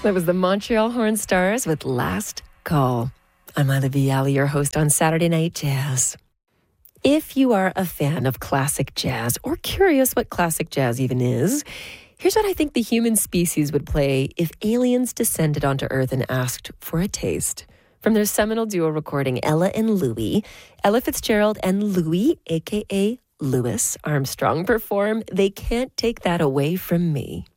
That was the Montreal Horn Stars with Last Call. I'm Ila Viali, your host on Saturday Night Jazz. If you are a fan of classic jazz or curious what classic jazz even is, here's what I think the human species would play if aliens descended onto Earth and asked for a taste. From their seminal duo recording, Ella and Louie, Ella Fitzgerald and Louie, a.k.a. Louis Armstrong, perform They Can't Take That Away From Me.